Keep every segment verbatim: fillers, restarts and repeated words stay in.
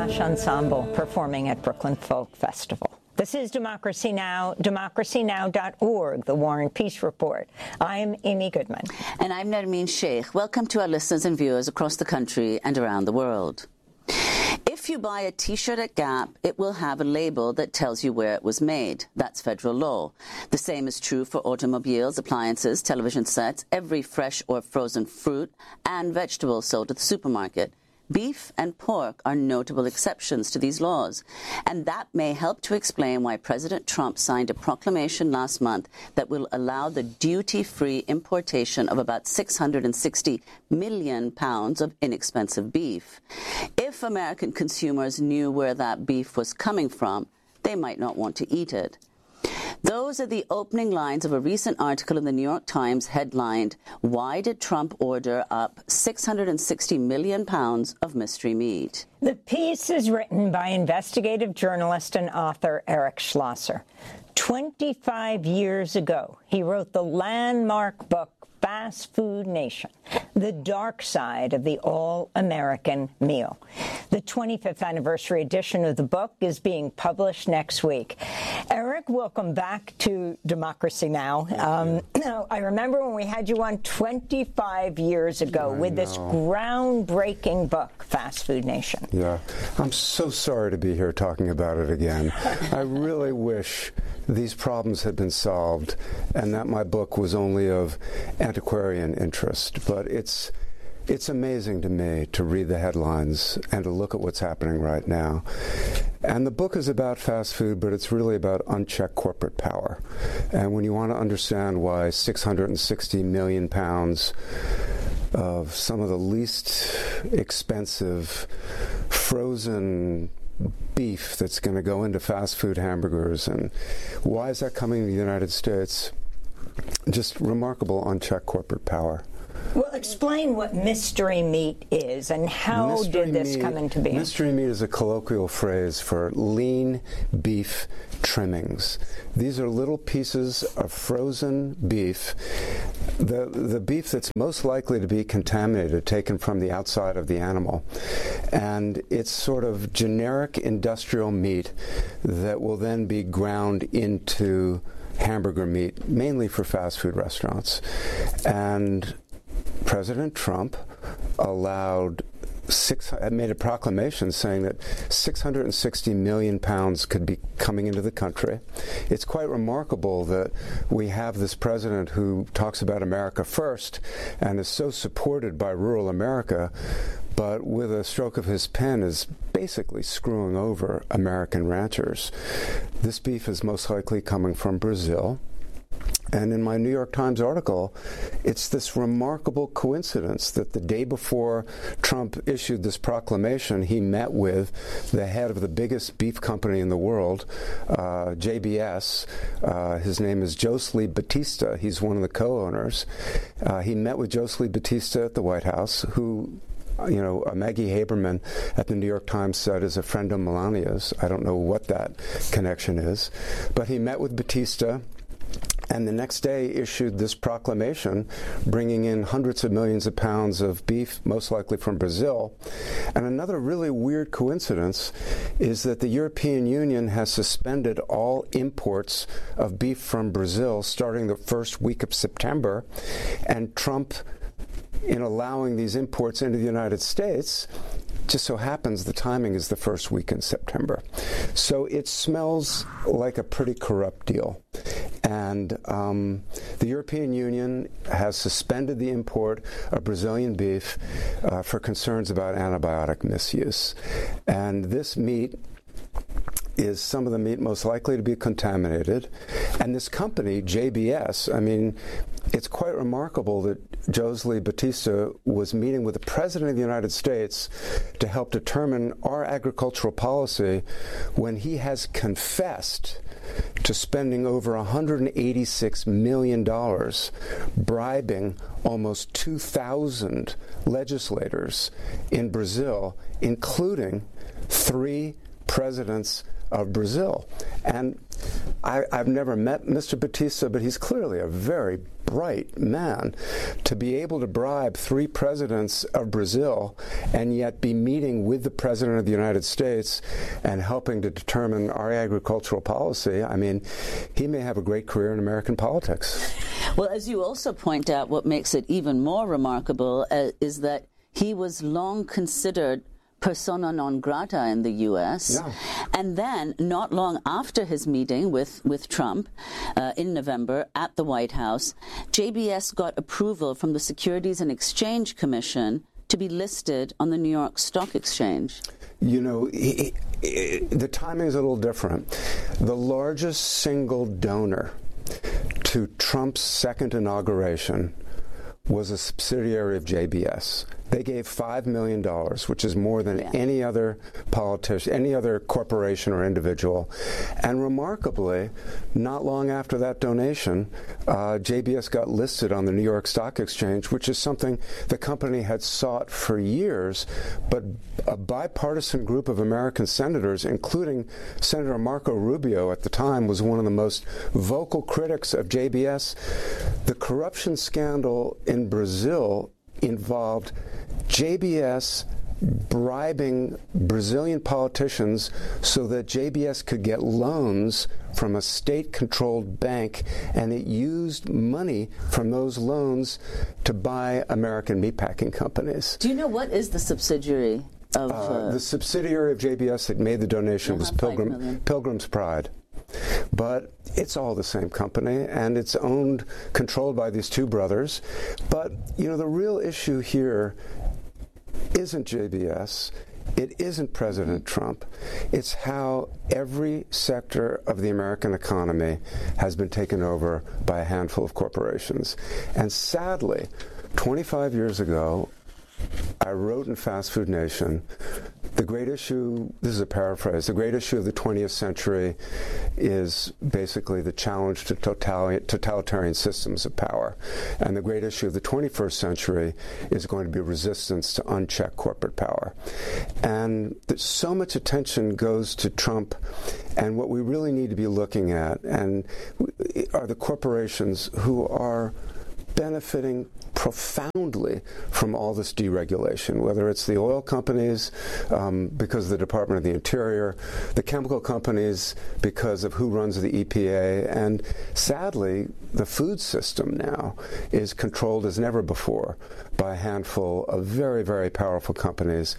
Kalash Ensemble performing at Brooklyn Folk Festival. This is Democracy Now!, democracy now dot org, the War and Peace Report. I'm Amy Goodman. And I'm Nermeen Sheikh. Welcome to our listeners and viewers across the country and around the world. If you buy a T-shirt at Gap, it will have a label that tells you where it was made. That's federal law. The same is true for automobiles, appliances, television sets, every fresh or frozen fruit and vegetable sold at the supermarket. Beef and pork are notable exceptions to these laws, and that may help to explain why President Trump signed a proclamation last month that will allow the duty-free importation of about six hundred sixty million pounds of inexpensive beef. If American consumers knew where that beef was coming from, they might not want to eat it. Those are the opening lines of a recent article in the New York Times headlined, "Why Did Trump Order Up six hundred sixty million pounds of mystery meat?" The piece is written by investigative journalist and author Eric Schlosser. twenty-five years ago, he wrote the landmark book Fast Food Nation, The Dark Side of the All-American Meal. The twenty-fifth anniversary edition of the book is being published next week. Eric, welcome back to Democracy Now! Um, I remember when we had you on twenty-five years ago I with know. this groundbreaking book, Fast Food Nation. Yeah, I'm so sorry to be here talking about it again. I really wish these problems had been solved and that my book was only of antiquarian interest. But it's it's amazing to me to read the headlines and to look at what's happening right now. And the book is about fast food, but it's really about unchecked corporate power. And when you want to understand why six hundred sixty million pounds of some of the least expensive frozen beef that's going to go into fast food hamburgers, and why is that coming to the United States? Just remarkable unchecked corporate power. Well, explain what mystery meat is and how Mystery did this meat, come into being? Mystery meat is a colloquial phrase for lean beef trimmings. These are little pieces of frozen beef, the the beef that's most likely to be contaminated, taken from the outside of the animal. And it's sort of generic industrial meat that will then be ground into hamburger meat, mainly for fast food restaurants. And President Trump allowed six, made a proclamation saying that six hundred sixty million pounds could be coming into the country. It's quite remarkable that we have this president who talks about America first and is so supported by rural America, but with a stroke of his pen is basically screwing over American ranchers. This beef is most likely coming from Brazil. And in my New York Times article, it's this remarkable coincidence that the day before Trump issued this proclamation, he met with the head of the biggest beef company in the world, uh, J B S. Uh, his name is Josely Batista. He's one of the co-owners. Uh, he met with Josely Batista at the White House, who You know, uh, Maggie Haberman at the New York Times said is a friend of Melania's. I don't know what that connection is. But he met with Batista, and the next day issued this proclamation bringing in hundreds of millions of pounds of beef, most likely from Brazil. And another really weird coincidence is that the European Union has suspended all imports of beef from Brazil starting the first week of September. And Trump, in allowing these imports into the United States, just so happens the timing is the first week in September. So it smells like a pretty corrupt deal. And um, the European Union has suspended the import of Brazilian beef uh, for concerns about antibiotic misuse. And this meat is some of the meat most likely to be contaminated. And this company, J B S, I mean, it's quite remarkable that Josely Batista was meeting with the President of the United States to help determine our agricultural policy when he has confessed to spending over one hundred eighty-six million dollars bribing almost two thousand legislators in Brazil, including three presidents of Brazil. And I, I've never met Mister Batista, but he's clearly a very bright man to be able to bribe three presidents of Brazil and yet be meeting with the President of the United States and helping to determine our agricultural policy. I mean, he may have a great career in American politics. Well, as you also point out, what makes it even more remarkable uh, is that he was long considered persona non grata in the U S Yeah. And then, not long after his meeting with, with Trump uh, in November at the White House, J B S got approval from the Securities and Exchange Commission to be listed on the New York Stock Exchange. You know, he, he, the timing is a little different. The largest single donor to Trump's second inauguration was a subsidiary of J B S. They gave five million dollars, which is more than yeah. any other politician, any other corporation or individual. And remarkably, not long after that donation, uh, J B S got listed on the New York Stock Exchange, which is something the company had sought for years, but a bipartisan group of American senators, including Senator Marco Rubio at the time, was one of the most vocal critics of J B S. The corruption scandal in Brazil involved J B S bribing Brazilian politicians so that J B S could get loans from a state-controlled bank, and it used money from those loans to buy American meatpacking companies. Do you know what is the subsidiary of... Uh, uh, the subsidiary of J B S that made the donation was Pilgrim, Pilgrim's Pride. But it's all the same company, and it's owned, controlled by these two brothers. But, you know, the real issue here isn't J B S. It isn't President Trump. It's how every sector of the American economy has been taken over by a handful of corporations. And sadly, twenty-five years ago, I wrote in Fast Food Nation, the great issue, this is a paraphrase, the great issue of the twentieth century is basically the challenge to totalitarian systems of power. And the great issue of the twenty-first century is going to be resistance to unchecked corporate power. And so much attention goes to Trump, and what we really need to be looking at and are the corporations who are benefiting profoundly from all this deregulation, whether it's the oil companies um, because of the Department of the Interior, the chemical companies because of who runs the E P A, and sadly, the food system now is controlled as never before by a handful of very, very powerful companies.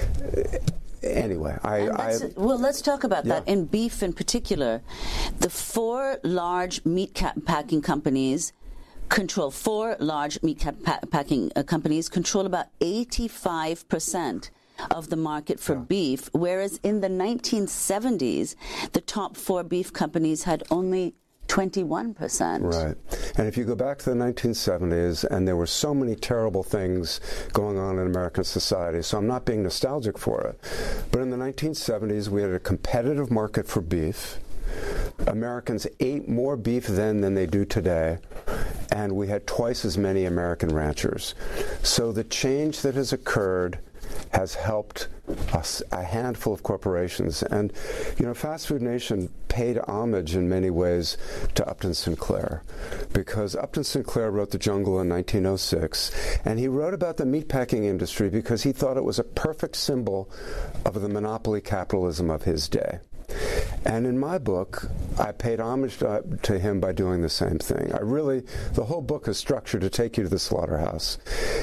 Anyway, I... I well, let's talk about yeah. that. In beef in particular, the four large meat ca- packing companies control, four large meat ca- pa- packing uh, companies control about eighty-five percent of the market for yeah. beef, whereas in the nineteen seventies, the top four beef companies had only twenty-one percent. Right. And if you go back to the nineteen seventies, and there were so many terrible things going on in American society, so I'm not being nostalgic for it, but in the nineteen seventies, we had a competitive market for beef. Americans ate more beef then than they do today, and we had twice as many American ranchers. So the change that has occurred has helped us, a handful of corporations. And, you know, Fast Food Nation paid homage in many ways to Upton Sinclair, because Upton Sinclair wrote The Jungle in nineteen oh six, and he wrote about the meatpacking industry because he thought it was a perfect symbol of the monopoly capitalism of his day. And in my book, I paid homage to, to him by doing the same thing. I really, the whole book is structured to take you to the slaughterhouse.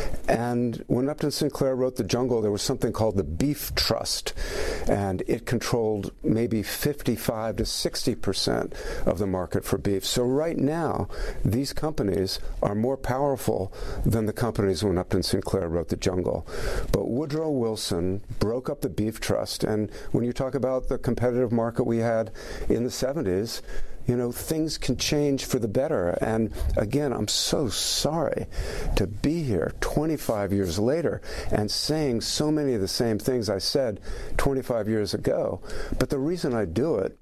And when Upton Sinclair wrote The Jungle, there was something called the Beef Trust, and it controlled maybe fifty-five to sixty percent of the market for beef. So right now, these companies are more powerful than the companies when Upton Sinclair wrote The Jungle. But Woodrow Wilson broke up the Beef Trust, and when you talk about the competitive market we had in the seventies, you know, things can change for the better. And again, I'm so sorry to be here twenty-five years later and saying so many of the same things I said twenty-five years ago. But the reason I do it,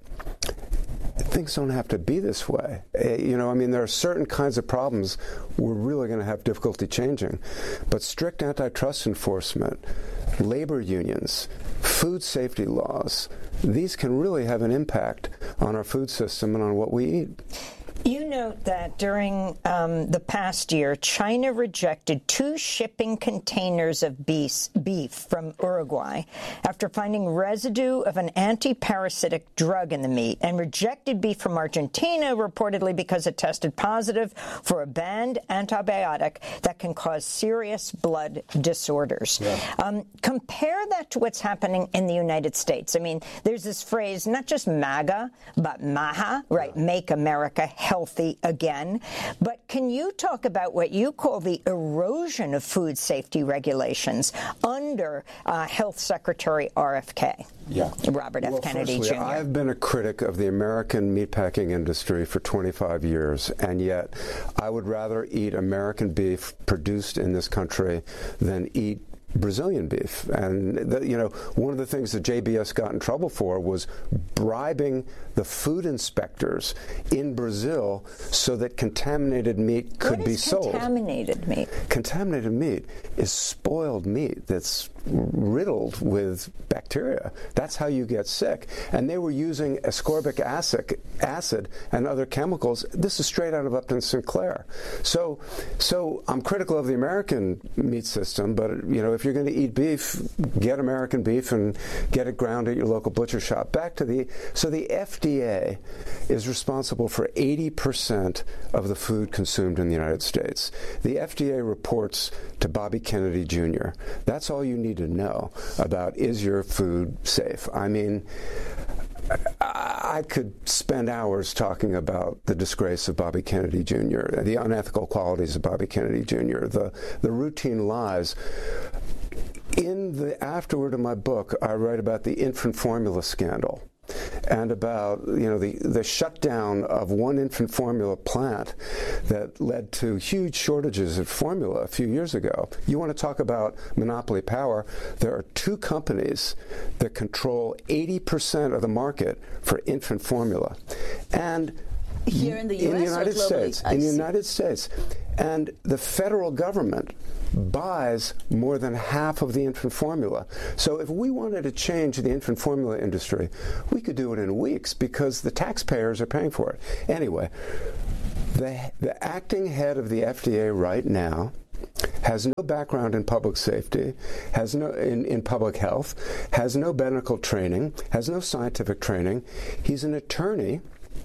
things don't have to be this way. You know, I mean, there are certain kinds of problems we're really going to have difficulty changing. But strict antitrust enforcement, labor unions, food safety laws, these can really have an impact on our food system and on what we eat. You note that during um, the past year, China rejected two shipping containers of beef, beef from Uruguay after finding residue of an anti-parasitic drug in the meat, and rejected beef from Argentina reportedly because it tested positive for a banned antibiotic that can cause serious blood disorders. Yeah. Um, compare that to what's happening in the United States. I mean, there's this phrase, not just MAGA, but MAHA, right? Yeah. Make America Healthy Again. But can you talk about what you call the erosion of food safety regulations under uh, Health Secretary R F K? Yeah. Robert F. Well, Kennedy firstly, Junior I've been a critic of the American meatpacking industry for twenty-five years, and yet I would rather eat American beef produced in this country than eat Brazilian beef. And, the, you know, one of the things that J B S got in trouble for was bribing the food inspectors in Brazil so that contaminated meat could be sold. Contaminated meat? Contaminated meat is spoiled meat that's riddled with bacteria. That's how you get sick. And they were using ascorbic acid, acid and other chemicals. This is straight out of Upton Sinclair. So, so I'm critical of the American meat system, but, you know, if you're going to eat beef, get American beef and get it ground at your local butcher shop. Back to the, so the F D A is responsible for eighty percent of the food consumed in the United States. The F D A reports to Bobby Kennedy Junior That's all you need to know about, is your food safe? I mean, I could spend hours talking about the disgrace of Bobby Kennedy Junior, the unethical qualities of Bobby Kennedy Junior, the, the routine lies. In the afterword of my book, I write about the infant formula scandal and about, you know, the, the shutdown of one infant formula plant that led to huge shortages of formula a few years ago. You want to talk about monopoly power? There are two companies that control eighty percent of the market for infant formula. And here in the U S in the United or globally? States, in the United States. And the federal government buys more than half of the infant formula. So if we wanted to change the infant formula industry, we could do it in weeks because the taxpayers are paying for it. Anyway, the, the acting head of the F D A right now has no background in public safety, has no in, in public health, has no medical training, has no scientific training. He's an attorney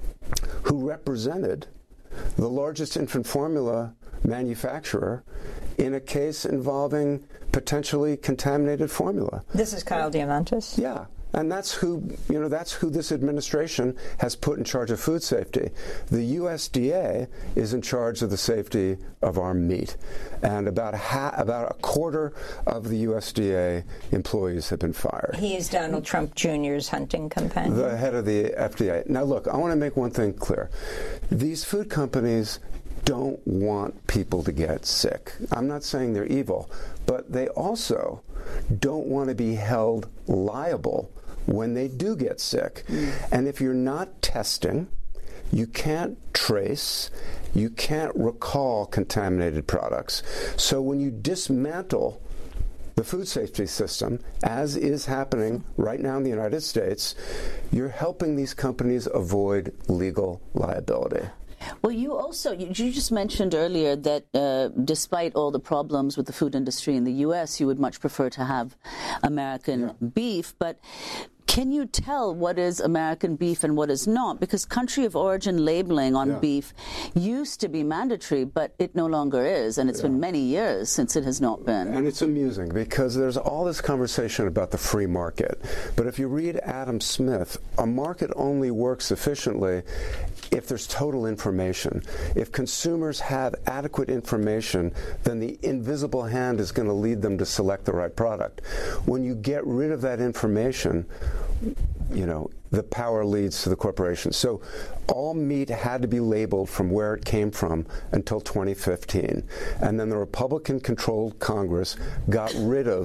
who represented the largest infant formula manufacturer in a case involving potentially contaminated formula. This is Kyle Diamantis? Yeah. And that's who, you know, that's who this administration has put in charge of food safety. The U S D A is in charge of the safety of our meat. And about ha- about a quarter of the U S D A employees have been fired. He is Donald Trump Junior's hunting companion. The head of the F D A. Now, look, I want to make one thing clear. These food companies don't want people to get sick. I'm not saying they're evil, but they also don't want to be held liable when they do get sick. Mm. And if you're not testing, you can't trace, you can't recall contaminated products. So when you dismantle the food safety system, as is happening right now in the United States, you're helping these companies avoid legal liability. Well, you also, you, you just mentioned earlier that uh, despite all the problems with the food industry in the U S, you would much prefer to have American yeah. beef. But can you tell what is American beef and what is not? Because country of origin labeling on yeah. beef used to be mandatory, but it no longer is. And it's yeah. been many years since it has not been. And it's amusing because there's all this conversation about the free market. But if you read Adam Smith, a market only works efficiently if there's total information. If consumers have adequate information, then the invisible hand is going to lead them to select the right product. When you get rid of that information, you know, the power leads to the corporation. So all meat had to be labeled from where it came from until twenty fifteen. And then the Republican-controlled Congress got rid of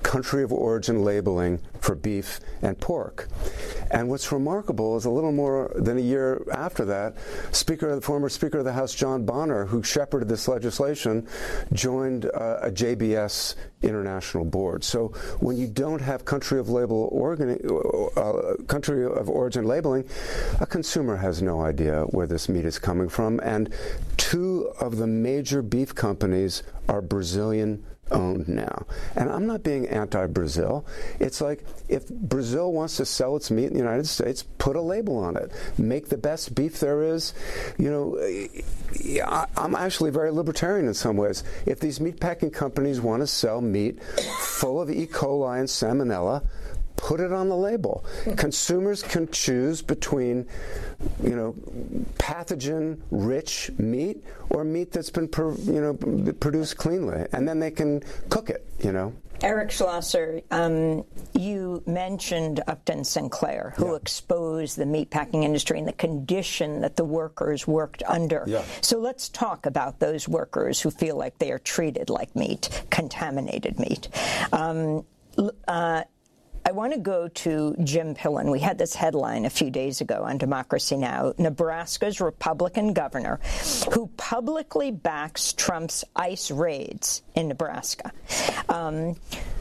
country of origin labeling for beef and pork. And what's remarkable is a little more than a year after that, Speaker, the former Speaker of the House, John Bonner, who shepherded this legislation, joined uh, a J B S international board. So when you don't have country of label organ, uh, country of origin labeling, a consumer has no idea where this meat is coming from. And two of the major beef companies are Brazilian owned now. And I'm not being anti-Brazil. It's like, if Brazil wants to sell its meat in the United States, put a label on it. Make the best beef there is. You know, I'm actually very libertarian in some ways. If these meatpacking companies want to sell meat full of E. coli and salmonella, put it on the label. Consumers can choose between, you know, pathogen-rich meat or meat that's been, per, you know, produced cleanly, and then they can cook it, you know. Eric Schlosser, um, you mentioned Upton Sinclair, who yeah. exposed the meatpacking industry and the condition that the workers worked under. Yeah. So let's talk about those workers who feel like they are treated like meat, contaminated meat. Um, uh, I want to go to Jim Pillen. We had this headline a few days ago on Democracy Now!, Nebraska's Republican governor, who publicly backs Trump's ICE raids in Nebraska. Um,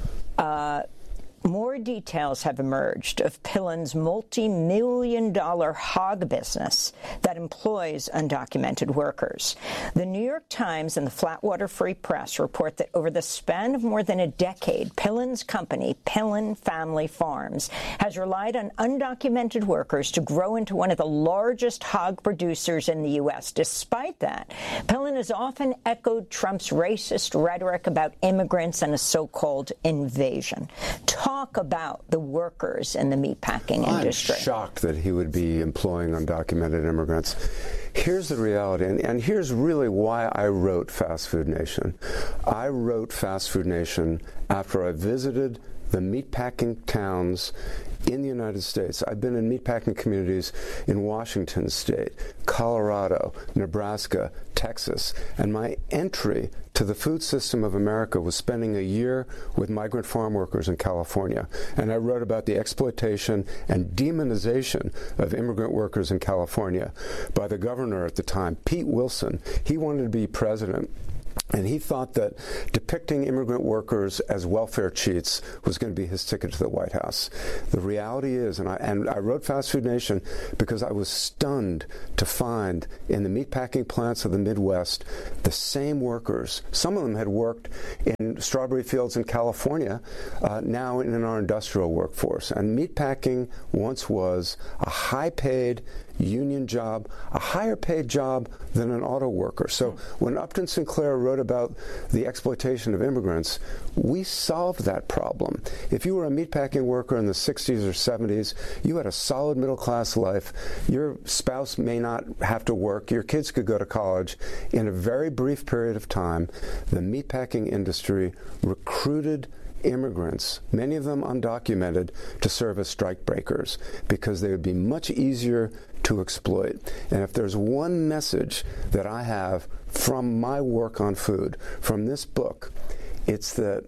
uh, More details have emerged of Pillen's multi-million dollar hog business that employs undocumented workers. The New York Times and the Flatwater Free Press report that over the span of more than a decade, Pillen's company, Pillen Family Farms, has relied on undocumented workers to grow into one of the largest hog producers in the U S. Despite that, Pillen has often echoed Trump's racist rhetoric about immigrants and a so-called invasion. Talk about the workers in the meatpacking industry. I'm shocked that he would be employing undocumented immigrants. Here's the reality, and, and here's really why I wrote Fast Food Nation. I wrote Fast Food Nation after I visited the meatpacking towns in the United States. I've been in meatpacking communities in Washington State, Colorado, Nebraska, Texas, and my entry to the food system of America was spending a year with migrant farm workers in California. And I wrote about the exploitation and demonization of immigrant workers in California by the governor at the time, Pete Wilson. He wanted to be president, and he thought that depicting immigrant workers as welfare cheats was going to be his ticket to the White House. The reality is, and I, and I wrote Fast Food Nation because I was stunned to find in the meatpacking plants of the Midwest the same workers. Some of them had worked in strawberry fields in California, uh, now in our industrial workforce. And meatpacking once was a high-paid union job, a higher paid job than an auto worker. So when Upton Sinclair wrote about the exploitation of immigrants, we solved that problem. If you were a meatpacking worker in the sixties or seventies, you had a solid middle-class life. Your spouse may not have to work. Your kids could go to college. In a very brief period of time, the meatpacking industry recruited immigrants, many of them undocumented, to serve as strike breakers because they would be much easier to exploit. And if there's one message that I have from my work on food, from this book, it's that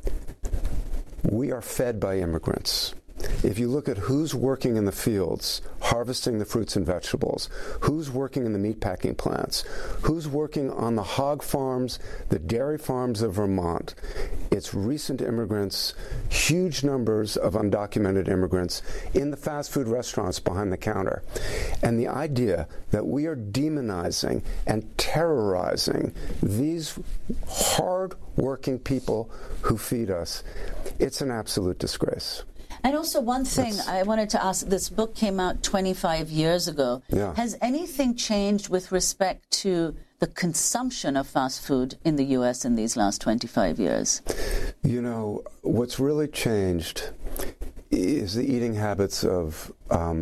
we are fed by immigrants. If you look at who's working in the fields, harvesting the fruits and vegetables, who's working in the meatpacking plants, who's working on the hog farms, the dairy farms of Vermont, it's recent immigrants, huge numbers of undocumented immigrants in the fast food restaurants behind the counter. And the idea that we are demonizing and terrorizing these hard-working people who feed us, it's an absolute disgrace. And also one thing That's, I wanted to ask, this book came out twenty-five years ago. Yeah. Has anything changed with respect to the consumption of fast food in the U S in these last twenty-five years? You know, what's really changed is the eating habits of um,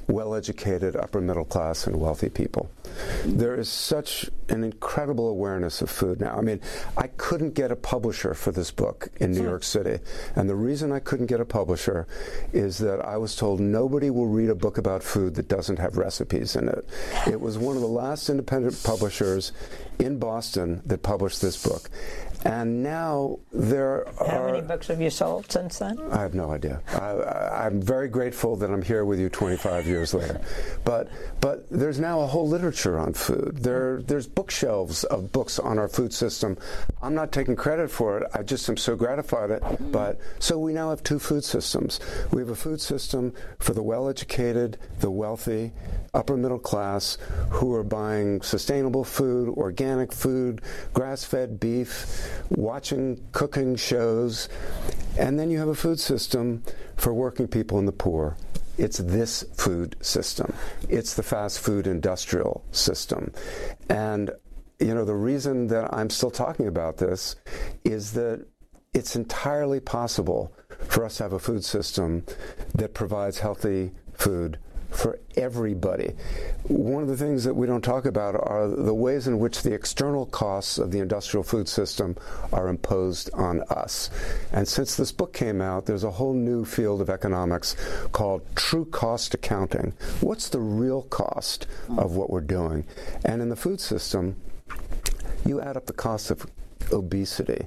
well-educated, upper middle class, and wealthy people. There is such an incredible awareness of food now. I mean, I couldn't get a publisher for this book in New York City. And the reason I couldn't get a publisher is that I was told nobody will read a book about food that doesn't have recipes in it. It was one of the last independent publishers in Boston that published this book. And now there are... How many books have you sold since then? I have no idea. I, I'm very grateful that I'm here with you twenty-five years later. But but there's now a whole literature on food. There There's bookshelves of books on our food system. I'm not taking credit for it. I just am so gratified at it. But so we now have two food systems. We have a food system for the well-educated, the wealthy, upper middle class, who are buying sustainable food, organic food, grass-fed beef, watching cooking shows. And then you have a food system for working people and the poor. It's this food system. It's the fast food industrial system. And, you know, the reason that I'm still talking about this is that it's entirely possible for us to have a food system that provides healthy food for everybody. One of the things that we don't talk about are the ways in which the external costs of the industrial food system are imposed on us. And since this book came out, there's a whole new field of economics called true cost accounting. What's the real cost of what we're doing? And in the food system, you add up the cost of obesity,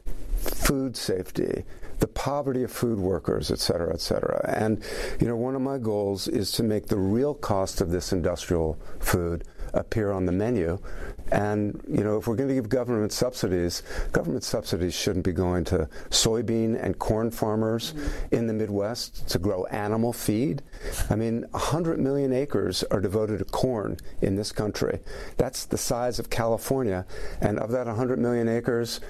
food safety, the poverty of food workers, et cetera, et cetera. And, you know, one of my goals is to make the real cost of this industrial food appear on the menu. And, you know, if we're going to give government subsidies, government subsidies shouldn't be going to soybean and corn farmers mm-hmm. in the Midwest to grow animal feed. I mean, one hundred million acres are devoted to corn in this country. That's the size of California. And of that one hundred million acres,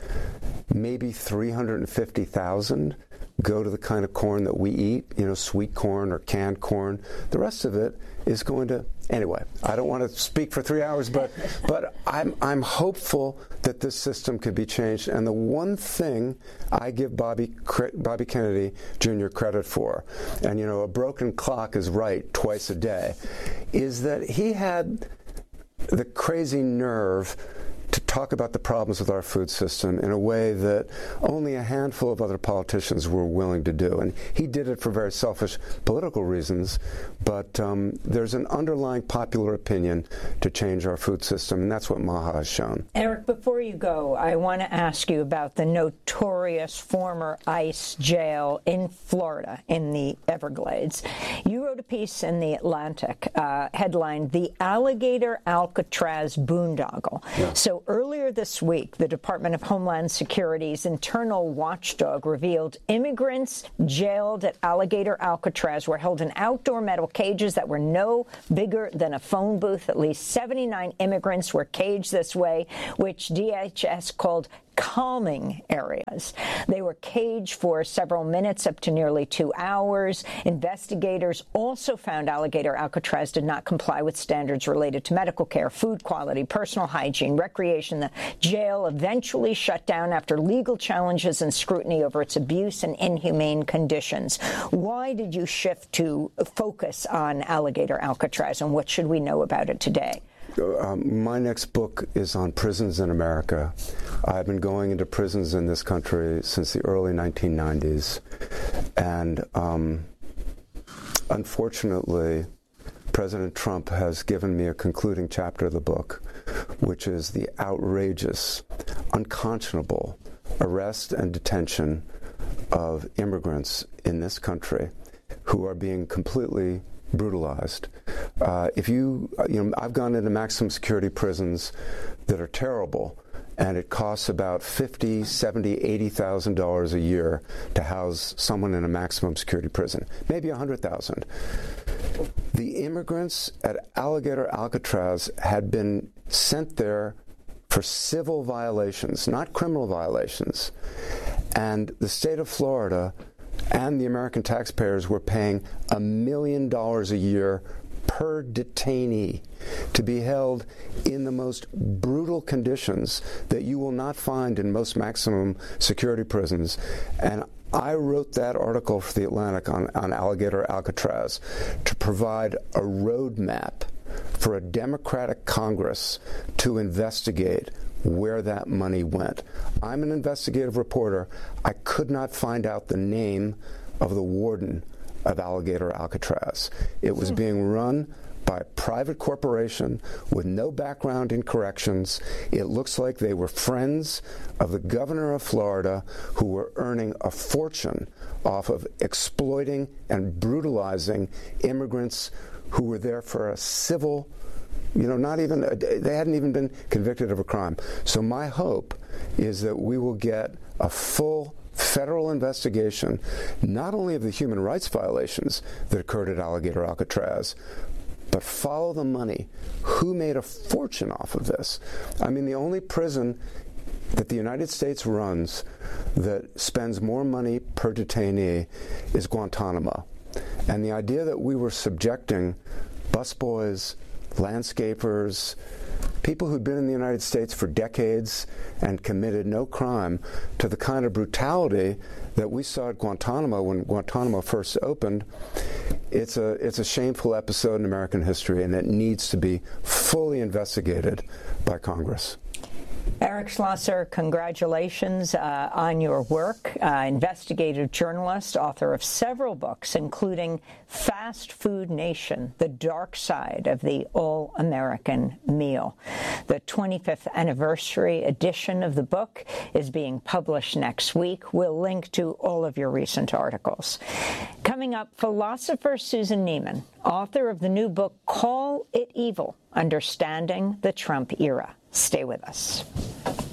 maybe three hundred fifty thousand go to the kind of corn that we eat, you know, sweet corn or canned corn. The rest of it is going to, anyway, I don't want to speak for three hours, but but I'm I'm hopeful that this system could be changed. And the one thing I give Bobby Bobby Kennedy Junior credit for, and, you know, a broken clock is right twice a day, is that he had the crazy nerve to talk about the problems with our food system in a way that only a handful of other politicians were willing to do. And he did it for very selfish political reasons, but um, there's an underlying popular opinion to change our food system, and that's what MAHA has shown. Eric, before you go, I want to ask you about the notorious former ICE jail in Florida in the Everglades. You wrote a piece in The Atlantic uh, headlined, "The Alligator Alcatraz Boondoggle." Yeah. So earlier this week, the Department of Homeland Security's internal watchdog revealed immigrants jailed at Alligator Alcatraz were held in outdoor metal cages that were no bigger than a phone booth. At least seventy-nine immigrants were caged this way, which D H S called calming areas. They were caged for several minutes, up to nearly two hours. Investigators also found Alligator Alcatraz did not comply with standards related to medical care, food quality, personal hygiene, recreation. The jail eventually shut down after legal challenges and scrutiny over its abuse and inhumane conditions. Why did you shift to focus on Alligator Alcatraz, and what should we know about it today? Um, my next book is on prisons in America. I've been going into prisons in this country since the early nineteen nineties. And um, unfortunately, President Trump has given me a concluding chapter of the book, which is the outrageous, unconscionable arrest and detention of immigrants in this country who are being completely brutalized. Uh, if you, you know, I've gone into maximum security prisons that are terrible, and it costs about fifty, seventy, eighty thousand dollars a year to house someone in a maximum security prison, maybe a hundred thousand. The immigrants at Alligator Alcatraz had been sent there for civil violations, not criminal violations, and the state of Florida and the American taxpayers were paying a million dollars a year per detainee to be held in the most brutal conditions that you will not find in most maximum security prisons. And I wrote that article for The Atlantic on, on Alligator Alcatraz to provide a roadmap for a Democratic Congress to investigate where that money went. I'm an investigative reporter. I could not find out the name of the warden of Alligator Alcatraz. It was being run by a private corporation with no background in corrections. It looks like they were friends of the governor of Florida who were earning a fortune off of exploiting and brutalizing immigrants who were there for a civil, you know, not even, a, they hadn't even been convicted of a crime. So my hope is that we will get a full federal investigation, not only of the human rights violations that occurred at Alligator Alcatraz, but follow the money. Who made a fortune off of this? I mean, the only prison that the United States runs that spends more money per detainee is Guantanamo. And the idea that we were subjecting busboys, landscapers, people who'd been in the United States for decades and committed no crime to the kind of brutality that we saw at Guantanamo when Guantanamo first opened, it's a it's a shameful episode in American history, and it needs to be fully investigated by Congress. Eric Schlosser, congratulations uh, on your work. Uh, investigative journalist, author of several books, including Fast Food Nation, The Dark Side of the All-American Meal. The twenty-fifth anniversary edition of the book is being published next week. We'll link to all of your recent articles. Coming up, philosopher Susan Neiman, author of the new book, Call It Evil, Understanding the Trump Era. Stay with us.